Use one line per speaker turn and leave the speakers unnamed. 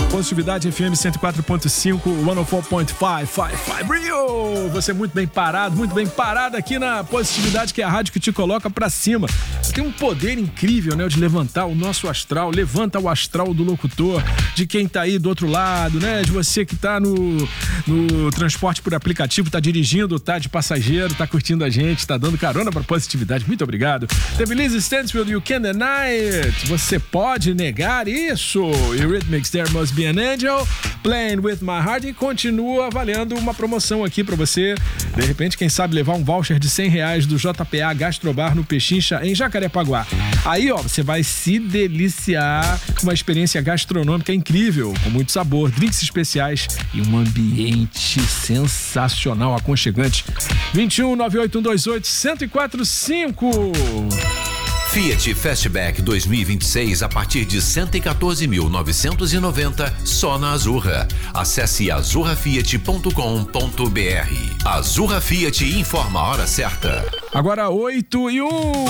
Positividade FM 104.5, 104.5, Rio. Você muito bem parado aqui na Positividade, que é a rádio que te coloca pra cima. Tem um poder incrível, né, de levantar o nosso astral, levanta o astral do locutor, de quem tá aí do outro lado, né, de você que tá no transporte por aplicativo, tá dirigindo, tá de passageiro, tá curtindo a gente, tá dando carona pra Positividade. Muito obrigado. The Belize Stansfield, You Can Deny It. Você pode negar isso. Eurythmics, There Must Be an Angel, Playing With My Heart, e continua valendo uma promoção aqui pra você. De repente, quem sabe levar um voucher de R$100 do JPA Gastrobar no Pechincha, em Jacarepaguá. Aí, ó, você vai se deliciar com uma experiência gastronômica incrível, com muito sabor, drinks especiais e um ambiente sensacional, aconchegante. 21-98128-1045.
Fiat Fastback 2026 a partir de 114.990 só na Azurra. Acesse azurrafiat.com.br. Azurra Fiat informa a hora certa.
Agora 8:01.